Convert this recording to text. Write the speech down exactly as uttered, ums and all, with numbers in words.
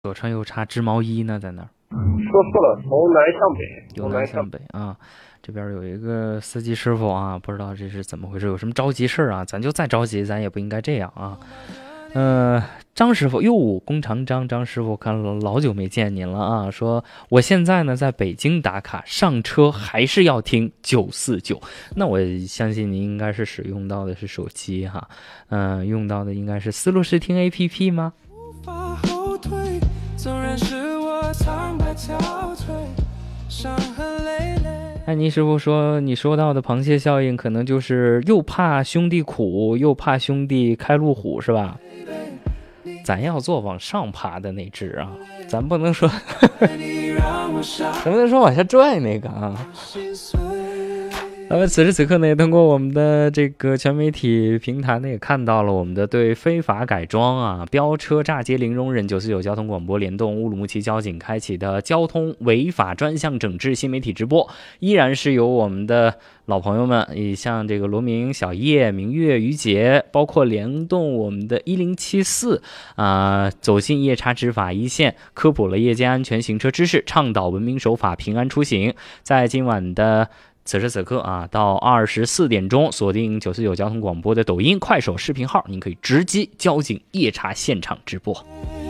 左穿右插织毛衣呢，在那儿。 说错了，从南向北， 由南向北啊。这边有一个司机师傅啊，不知道这是怎么回事，有什么着急事啊？咱就再着急，咱也不应该这样啊。呃，张师傅，哟，弓长张，张师傅，看了老久没见您了啊。说我现在呢在北京打卡，上车还是要听九四九。那我相信您应该是使用到的是手机哈，嗯、呃，用到的应该是思路视听 A P P 吗？无法后退，纵然是我苍白憔悴，伤痕累累。安妮师傅说，你说到的螃蟹效应可能就是又怕兄弟苦，又怕兄弟开路虎，是吧？咱要做往上爬的那只啊，咱不能说咱不能说往下拽那个啊。那么此时此刻呢，也通过我们的这个全媒体平台呢，也看到了我们的对非法改装啊、飙车、炸街零容忍九四九交通广播联动乌鲁木齐交警开启的交通违法专项整治新媒体直播，依然是由我们的老朋友们，以像这个罗明、小叶、明月、于杰，包括联动我们的一零七四啊，走进夜叉执法一线，科普了夜间安全行车知识，倡导文明守法、平安出行。在今晚的此时此刻啊，到二十四点钟，锁定九四九交通广播的抖音、快手视频号，您可以直击交警夜查现场直播。